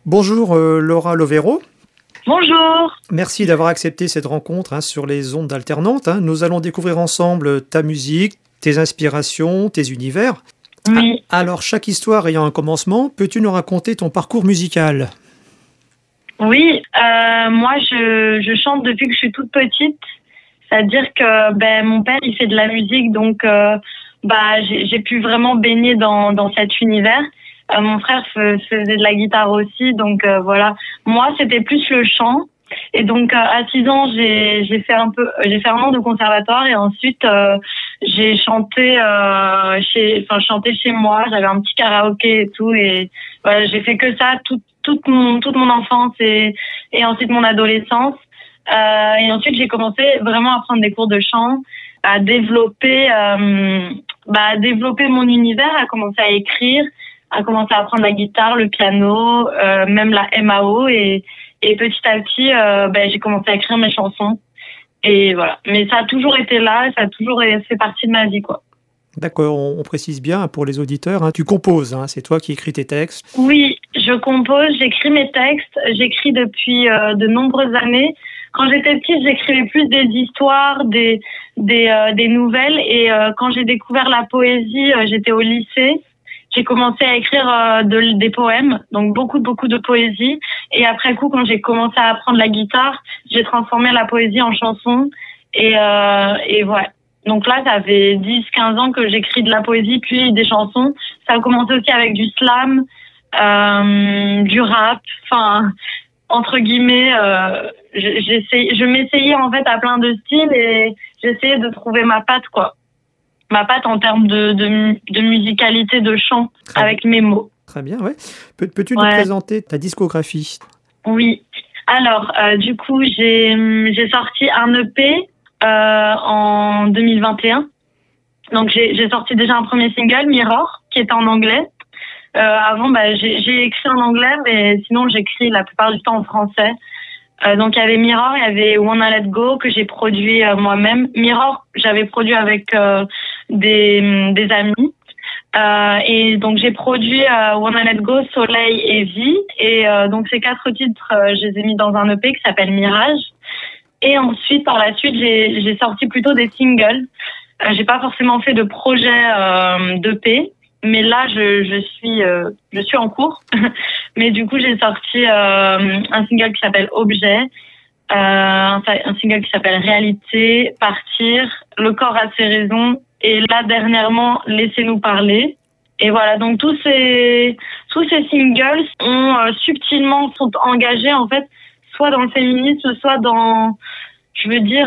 Bonjour Laura Lovero. Bonjour. Merci d'avoir accepté cette rencontre sur les ondes alternantes. Nous allons découvrir ensemble ta musique, tes inspirations, tes univers. Oui. Alors, chaque histoire ayant un commencement, peux-tu nous raconter ton parcours musical ? Oui, moi je chante depuis que je suis toute petite. C'est-à-dire que mon père il fait de la musique, donc j'ai pu vraiment baigner dans cet univers. Mon frère faisait de la guitare aussi, donc voilà. Moi c'était plus le chant. Et donc à 6 ans j'ai fait un an de conservatoire et ensuite j'ai chanté chez moi. J'avais un petit karaoké et tout, et voilà, j'ai fait que ça toute mon enfance et ensuite mon adolescence. Et ensuite j'ai commencé vraiment à prendre des cours de chant, à développer mon univers, à commencer à écrire, à commencer à apprendre la guitare, le piano, même la MAO, et petit à petit j'ai commencé à écrire mes chansons. Et voilà. Mais ça a toujours été là, ça a toujours fait partie de ma vie, quoi. D'accord, on précise bien pour les auditeurs, tu composes, c'est toi qui écris tes textes. Oui, je compose, j'écris mes textes, j'écris depuis de nombreuses années. Quand j'étais petite, j'écrivais plus des histoires, des nouvelles, et quand j'ai découvert la poésie, j'étais au lycée. J'ai commencé à écrire des poèmes, donc beaucoup de poésie. Et après coup, quand j'ai commencé à apprendre la guitare, j'ai transformé la poésie en chanson. Et voilà. Donc là, ça fait 10-15 ans que j'écris de la poésie, puis des chansons. Ça a commencé aussi avec du slam, du rap, enfin, entre guillemets, je m'essayais en fait à plein de styles et j'essayais de trouver ma patte, quoi. Ma patte en termes de musicalité, de chant, avec mes mots. Très bien, ouais. Peux-tu nous présenter ta discographie ? Oui. Alors, du coup, j'ai sorti un EP en 2021. Donc, j'ai sorti déjà un premier single, Mirror, qui était en anglais. Avant, j'ai écrit en anglais, mais sinon, j'écris la plupart du temps en français. Donc, il y avait Mirror, il y avait Wanna Let Go, que j'ai produit moi-même. Mirror, j'avais produit avec des amis. Et donc, j'ai produit Wanna Let Go, Soleil et Vie. Et donc, ces 4 titres, je les ai mis dans un EP qui s'appelle Mirage. Et ensuite, par la suite, j'ai sorti plutôt des singles. J'ai pas forcément fait de projet d'EP. Mais là, je suis en cours. Mais du coup, j'ai sorti un single qui s'appelle Objet, un single qui s'appelle Réalité, Partir, Le corps a ses raisons, et là, dernièrement, Laissez-nous parler. Et voilà, donc tous ces singles subtilement sont engagés, en fait, soit dans le féminisme, soit dans, je veux dire...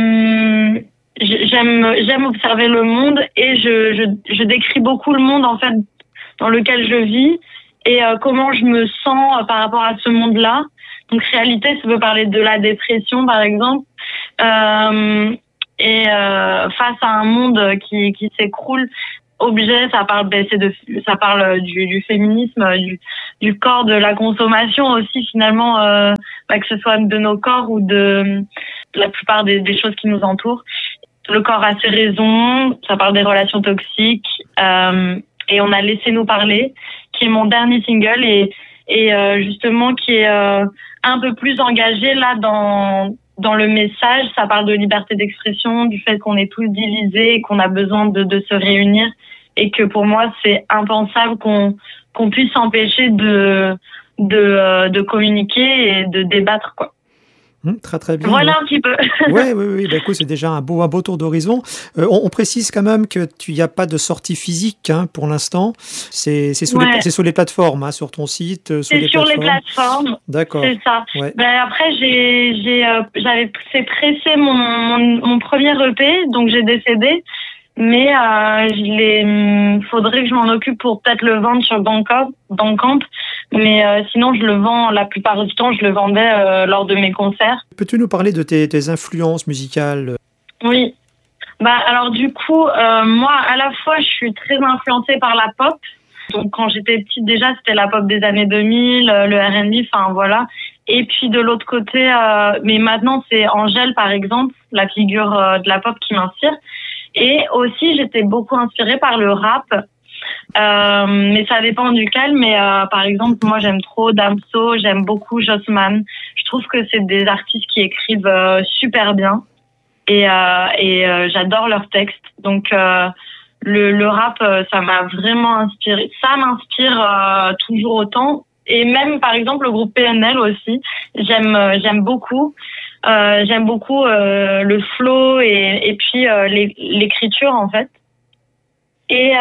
J'aime observer le monde et je décris beaucoup le monde en fait dans lequel je vis et comment je me sens par rapport à ce monde-là. Donc Réalité, ça peut parler de la dépression par exemple, et face à un monde qui s'écroule. Objet, ça parle du féminisme, du corps, de la consommation aussi finalement, que ce soit de nos corps ou de la plupart des choses qui nous entourent. Le corps a ses raisons, ça parle des relations toxiques, et on a Laissez-nous parler, qui est mon dernier single et justement qui est un peu plus engagé là dans le message. Ça parle de liberté d'expression, du fait qu'on est tous divisés et qu'on a besoin de se réunir, et que pour moi c'est impensable qu'on puisse s'empêcher de communiquer et de débattre, quoi. Très très bien. Voilà un petit peu. Oui. Écoute, c'est déjà un beau tour d'horizon. On précise quand même que tu n'y a pas de sortie physique pour l'instant. C'est sur les plateformes, sur ton site. C'est sur les plateformes. D'accord. C'est ça. Ouais. Après, j'avais fait presser mon premier EP, donc j'ai décédé. Mais faudrait que je m'en occupe pour peut-être le vendre sur Bandcamp. Mais sinon, je le vends, la plupart du temps, je le vendais lors de mes concerts. Peux-tu nous parler de tes influences musicales ? Oui. Alors du coup, moi, à la fois, je suis très influencée par la pop. Donc quand j'étais petite, déjà, c'était la pop des années 2000, le R&B, enfin voilà. Et puis de l'autre côté, mais maintenant, c'est Angèle, par exemple, la figure de la pop qui m'inspire. Et aussi, j'étais beaucoup inspirée par le rap. Mais ça dépend duquel. Mais par exemple, moi j'aime trop Damso, j'aime beaucoup Jossman. Je trouve que c'est des artistes qui écrivent super bien et j'adore leurs textes. Donc le rap, ça m'a vraiment inspiré. Ça m'inspire toujours autant. Et même par exemple le groupe PNL aussi, j'aime beaucoup. J'aime beaucoup le flow et puis l'écriture en fait. Et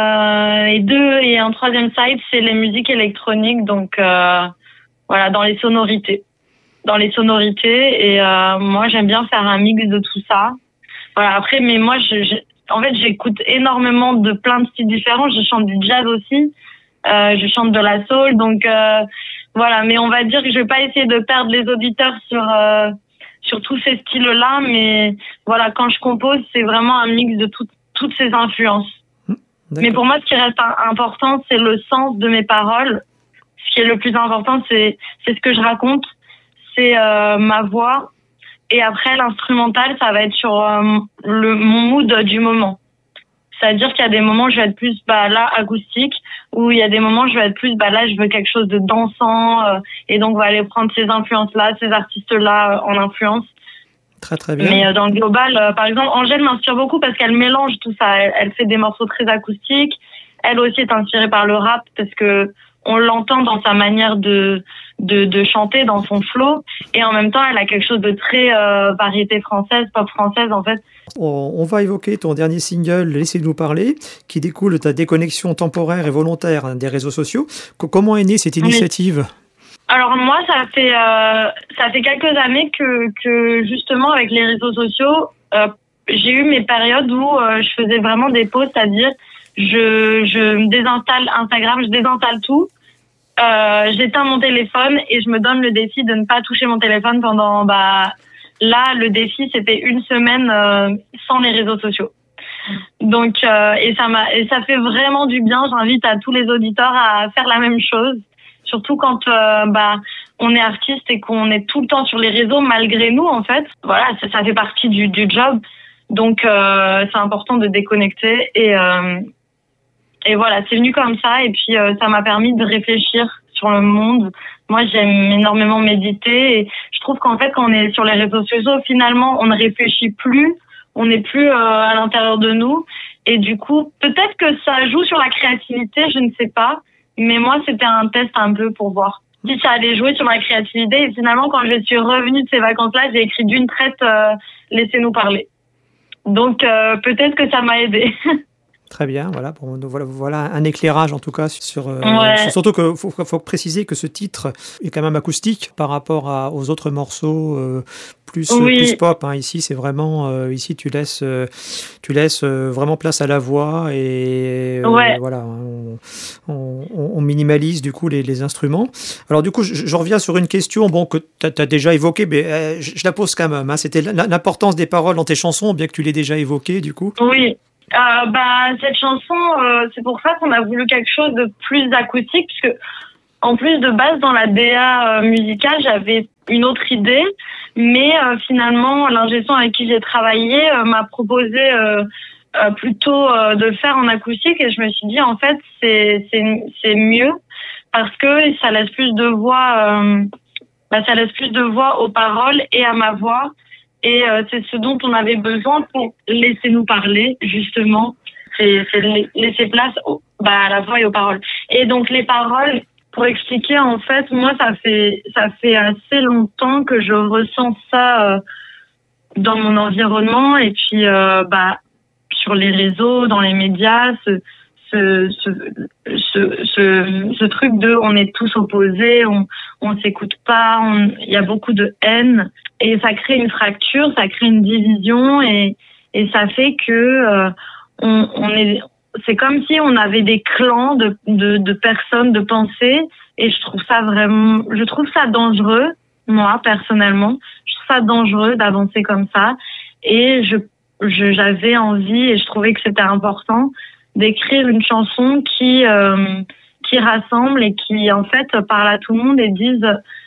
un troisième side, c'est les musiques électroniques, donc voilà, dans les sonorités. Et moi j'aime bien faire un mix de tout ça. Voilà, après mais moi en fait j'écoute énormément de plein de styles différents. Je chante du jazz aussi, je chante de la soul, donc voilà, mais on va dire que je vais pas essayer de perdre les auditeurs sur tous ces styles-là, mais voilà, quand je compose, c'est vraiment un mix de toutes ces influences. D'accord. Mais pour moi, ce qui reste important, c'est le sens de mes paroles. Ce qui est le plus important, c'est ce que je raconte, c'est ma voix. Et après, l'instrumental, ça va être sur mon mood du moment. C'est-à-dire qu'il y a des moments où je vais être plus là acoustique, où il y a des moments où je vais être plus là je veux quelque chose de dansant et donc on va aller prendre ces influences-là, ces artistes-là en influence. Très très bien. Mais dans le global, par exemple, Angèle m'inspire beaucoup parce qu'elle mélange tout ça. Elle fait des morceaux très acoustiques. Elle aussi est inspirée par le rap parce que on l'entend dans sa manière de chanter, dans son flow, et en même temps elle a quelque chose de très variété française, pop française en fait. On va évoquer ton dernier single, Laissez-nous parler, qui découle de ta déconnexion temporaire et volontaire des réseaux sociaux. Comment est née cette initiative ? Alors moi, ça fait quelques années que justement avec les réseaux sociaux, j'ai eu mes périodes où je faisais vraiment des pauses, c'est-à-dire je me désinstalle Instagram, je désinstalle tout, j'éteins mon téléphone et je me donne le défi de ne pas toucher mon téléphone pendant là, le défi, c'était 1 semaine sans les réseaux sociaux. Donc, et ça fait vraiment du bien. J'invite à tous les auditeurs à faire la même chose. Surtout quand, on est artiste et qu'on est tout le temps sur les réseaux, malgré nous, en fait. Voilà, ça fait partie du job. Donc, c'est important de déconnecter. Et voilà, c'est venu comme ça. Et puis, ça m'a permis de réfléchir sur le monde. Moi, j'aime énormément méditer et je trouve qu'en fait, quand on est sur les réseaux sociaux, finalement, on ne réfléchit plus, on n'est plus à l'intérieur de nous. Et du coup, peut-être que ça joue sur la créativité, je ne sais pas. Mais moi, c'était un test un peu pour voir si ça allait jouer sur ma créativité. Et finalement, quand je suis revenue de ces vacances-là, j'ai écrit d'une traite « Laissez-nous parler ». Donc, peut-être que ça m'a aidée. Très bien, voilà un éclairage en tout cas sur surtout que faut préciser que ce titre est quand même acoustique par rapport aux autres morceaux plus pop. Ici, c'est vraiment ici tu laisses vraiment place à la voix et voilà, on minimalise du coup les instruments. Alors du coup, je reviens sur une question que tu as déjà évoquée, mais je la pose quand même. C'était l'importance des paroles dans tes chansons, bien que tu l'aies déjà évoquée du coup. Oui. Cette chanson, c'est pour ça qu'on a voulu quelque chose de plus acoustique, puisque en plus de base dans la DA musicale, j'avais une autre idée, mais finalement l'ingé son avec qui j'ai travaillé m'a proposé plutôt de le faire en acoustique, et je me suis dit en fait c'est mieux parce que ça laisse plus de voix aux paroles et à ma voix. Et c'est ce dont on avait besoin pour laisser-nous parler, justement. C'est laisser place à la voix et aux paroles. Et donc les paroles, pour expliquer, en fait, moi ça fait assez longtemps que je ressens ça dans mon environnement et puis sur les réseaux, dans les médias, ce truc de on est tous opposés, on s'écoute pas, il y a beaucoup de haine et ça crée une fracture, ça crée une division et ça fait que c'est comme si on avait des clans de personnes, de pensées, et je trouve ça dangereux, moi personnellement, je trouve ça dangereux d'avancer comme ça, et j'avais envie et je trouvais que c'était important d'écrire une chanson qui rassemble et qui en fait parle à tout le monde et dise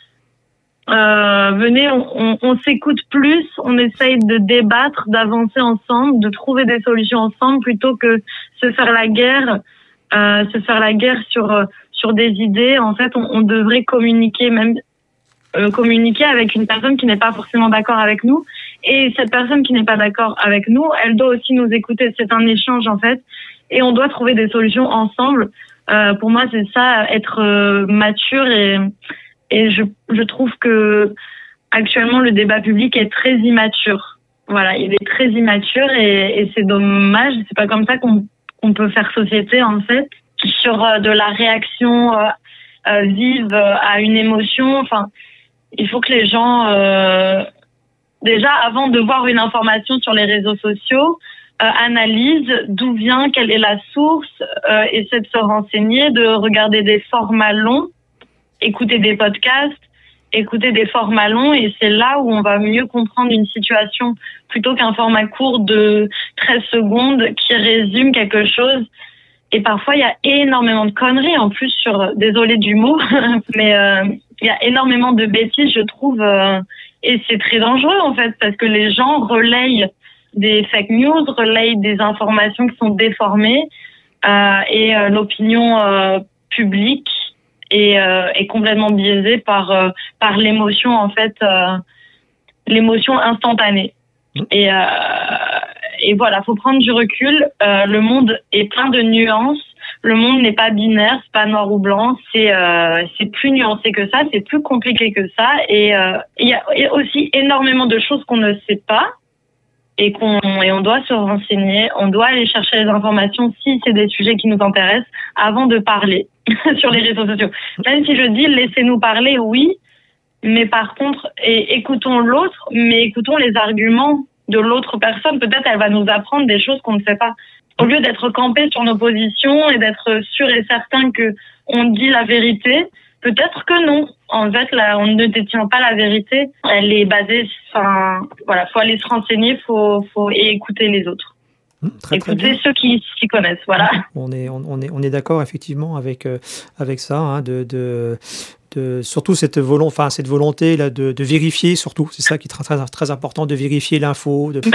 venez, on s'écoute plus, on essaye de débattre, d'avancer ensemble, de trouver des solutions ensemble plutôt que se faire la guerre se faire la guerre sur des idées. En fait, on devrait communiquer avec une personne qui n'est pas forcément d'accord avec nous. Et cette personne qui n'est pas d'accord avec nous, elle doit aussi nous écouter. C'est un échange, en fait. Et on doit trouver des solutions ensemble. Pour moi, c'est ça, être mature. Et je trouve que actuellement, le débat public est très immature. Voilà, il est très immature et c'est dommage. C'est pas comme ça qu'on peut faire société, en fait. Sur de la réaction vive à une émotion. Enfin, il faut que les gens, déjà, avant de voir une information sur les réseaux sociaux, analysent d'où vient, quelle est la source, essaient de se renseigner, de regarder des formats longs, écouter des podcasts, écouter des formats longs, et c'est là où on va mieux comprendre une situation plutôt qu'un format court de 13 secondes qui résume quelque chose. Et parfois, il y a énormément de conneries, en plus, désolé du mot, mais il y a énormément de bêtises, je trouve, et c'est très dangereux, en fait, parce que les gens relayent des fake news, relayent des informations qui sont déformées, et l'opinion publique est complètement biaisée par l'émotion, en fait, l'émotion instantanée. Et voilà, faut prendre du recul. Le monde est plein de nuances. Le monde n'est pas binaire, c'est pas noir ou blanc. C'est plus nuancé que ça, c'est plus compliqué que ça. Et il y a aussi énormément de choses qu'on ne sait pas et on doit se renseigner. On doit aller chercher les informations si c'est des sujets qui nous intéressent avant de parler sur les réseaux sociaux. Même si je dis laissez-nous parler, oui, mais par contre, écoutons l'autre, mais écoutons les arguments de l'autre personne. Peut-être elle va nous apprendre des choses qu'on ne sait pas. Au lieu d'être campé sur nos positions et d'être sûr et certain que on dit la vérité, peut-être que non. En fait, là, on ne détient pas la vérité. Elle est basée, voilà, faut aller se renseigner, faut écouter les autres. Écouter ceux qui s'y connaissent, voilà. On est d'accord effectivement avec ça, hein, surtout cette volonté là de vérifier, surtout, c'est ça qui est très, très, très important, de vérifier l'info, de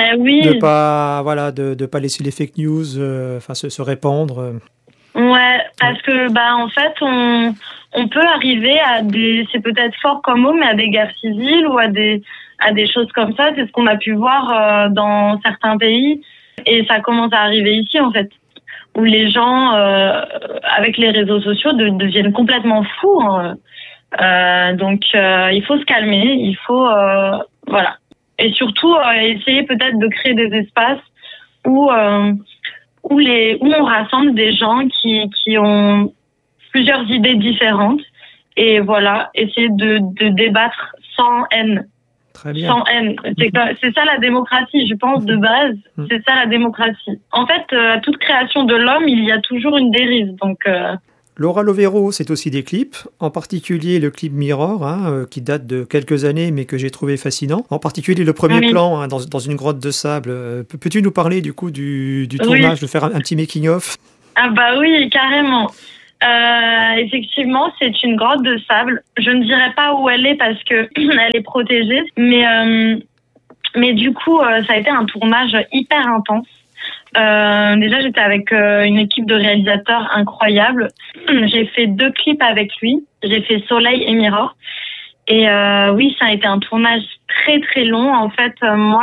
pas laisser les fake news se répandre. Ouais, parce que en fait on peut arriver à c'est peut-être fort comme mot, mais à des guerres civiles ou à des choses comme ça. C'est ce qu'on a pu voir dans certains pays. Et ça commence à arriver ici, en fait, où les gens, avec les réseaux sociaux, deviennent complètement fous. Donc, il faut se calmer, il faut, voilà. Et surtout, essayer peut-être de créer des espaces où on rassemble des gens qui ont plusieurs idées différentes. Et voilà, essayer de débattre sans haine. Très bien. Sans haine. C'est ça la démocratie, je pense, de base. C'est ça la démocratie. En fait, à toute création de l'homme, il y a toujours une dérive. Donc, Laura Lovero, c'est aussi des clips, en particulier le clip Mirror, qui date de quelques années, mais que j'ai trouvé fascinant. En particulier le premier plan dans une grotte de sable. Peux-tu nous parler du coup du tournage, de faire un petit making-of ? Ah bah oui, carrément. Effectivement, c'est une grotte de sable. Je ne dirais pas où elle est parce que elle est protégée, mais du coup, ça a été un tournage hyper intense. Déjà, j'étais avec une équipe de réalisateurs incroyable. J'ai fait 2 clips avec lui. J'ai fait Soleil et Mirror. Et oui, ça a été un tournage très très long. En fait, moi,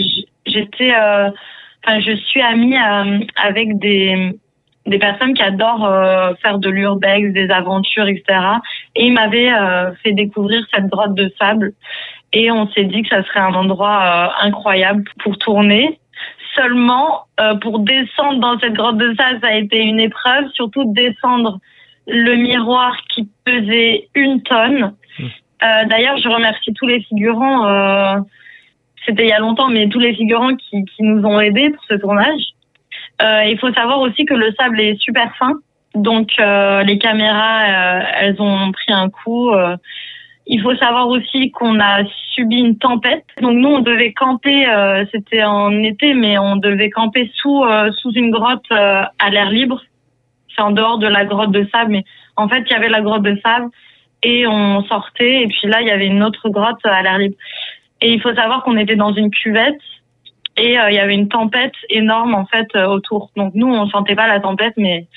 je suis amie avec des personnes qui adorent faire de l'urbex, des aventures, etc. Et ils m'avaient fait découvrir cette grotte de sable. Et on s'est dit que ça serait un endroit incroyable pour tourner. Seulement, pour descendre dans cette grotte de sable, ça a été une épreuve. Surtout descendre le miroir qui pesait 1 tonne. D'ailleurs, je remercie tous les figurants. C'était il y a longtemps, mais tous les figurants qui nous ont aidés pour ce tournage. Il faut savoir aussi que le sable est super fin, donc les caméras elles ont pris un coup. Il faut savoir aussi qu'on a subi une tempête, donc nous on devait camper, c'était en été, mais on devait camper sous une grotte à l'air libre. C'est en dehors de la grotte de sable, mais en fait il y avait la grotte de sable et on sortait et puis là il y avait une autre grotte à l'air libre. Et il faut savoir qu'on était dans une cuvette. Et il y avait une tempête énorme en fait autour. Donc nous on sentait pas la tempête, mais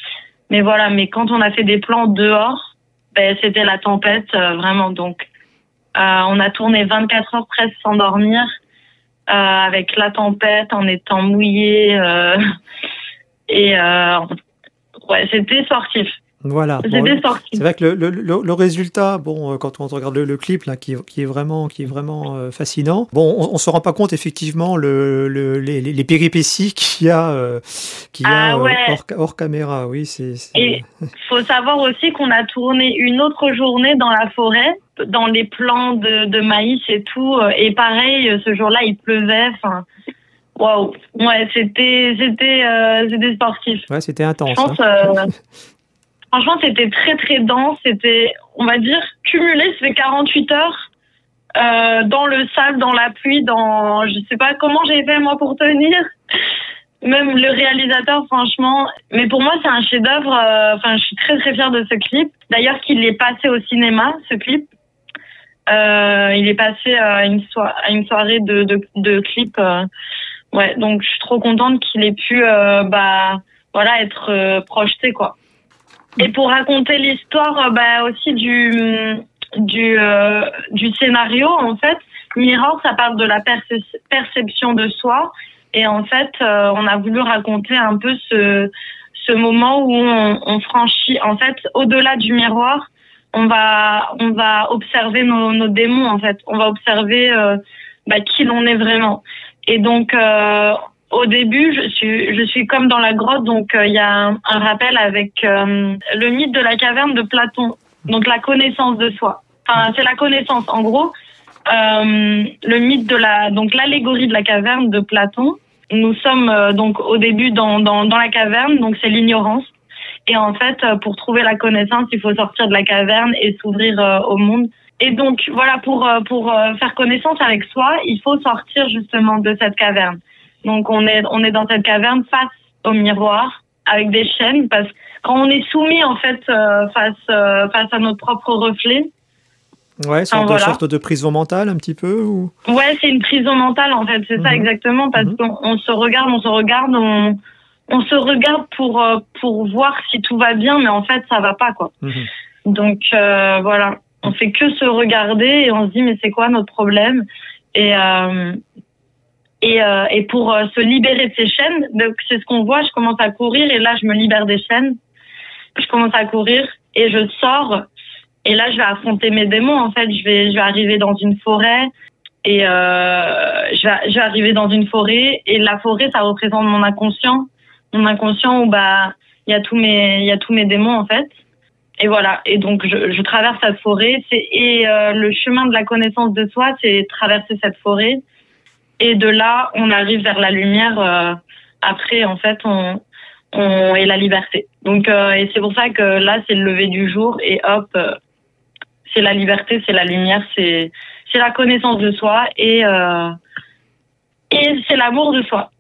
Mais voilà, mais quand on a fait des plans dehors, c'était la tempête, vraiment. Donc, on a tourné 24 heures presque sans dormir, avec la tempête, en étant mouillé. Et c'était sportif. Voilà. Bon, c'est vrai que le résultat, bon, quand on regarde le clip là, qui est vraiment fascinant. Bon, on se rend pas compte effectivement les péripéties qu'il y a hors caméra. Oui, Et faut savoir aussi qu'on a tourné une autre journée dans la forêt, dans les plants de maïs et tout. Et pareil, ce jour-là, il pleuvait. Enfin, waouh. Ouais, c'était sportif. Ouais, c'était intense. Je pense. Franchement, c'était très, très dense. C'était, on va dire, cumulé, ça fait 48 heures dans le sable, dans la pluie, je sais pas comment j'ai fait, moi, pour tenir. Même le réalisateur, franchement. Mais pour moi, c'est un chef-d'œuvre. Je suis très, très fière de ce clip. D'ailleurs, qu'il est passé au cinéma, ce clip. Il est passé à une soirée de clip. Ouais, donc je suis trop contente qu'il ait pu, être projeté, quoi. Et pour raconter l'histoire aussi du scénario, en fait, Mirror, ça parle de la perception de soi. Et en fait, on a voulu raconter un peu ce moment où on franchit, en fait, au-delà du miroir, on va observer nos démons, en fait. On va observer qui l'on est vraiment. Et donc, au début, je suis comme dans la grotte, donc il y a un rappel avec le mythe de la caverne de Platon, donc la connaissance de soi. Enfin, c'est la connaissance, en gros. Le mythe donc l'allégorie de la caverne de Platon. Nous sommes donc au début dans la caverne, donc c'est l'ignorance. Et en fait, pour trouver la connaissance, il faut sortir de la caverne et s'ouvrir au monde. Et donc voilà, pour faire connaissance avec soi, il faut sortir justement de cette caverne. Donc on est dans cette caverne face au miroir avec des chaînes, parce que quand on est soumis en fait face à notre propre reflet. Ouais, c'est une sorte de prison mentale un petit peu ou... Ouais, c'est une prison mentale en fait, c'est ça exactement, parce qu'on se regarde, on se regarde pour voir si tout va bien, mais en fait ça va pas, quoi. Donc voilà, on fait que se regarder et on se dit mais c'est quoi notre problème, et pour se libérer de ces chaînes, donc c'est ce qu'on voit, je commence à courir et là je me libère des chaînes, je commence à courir et je sors. Et là, je vais affronter mes démons. En fait, je vais arriver dans une forêt et je vais arriver dans une forêt, et la forêt, ça représente mon inconscient où il y a tous mes démons en fait. Et voilà. Et donc je traverse cette forêt. Le chemin de la connaissance de soi, c'est traverser cette forêt. Et de là, on arrive vers la lumière. Après, en fait, on est la liberté. Donc et c'est pour ça que là, c'est le lever du jour et hop. C'est la liberté, c'est la lumière, c'est la connaissance de soi et c'est l'amour de soi.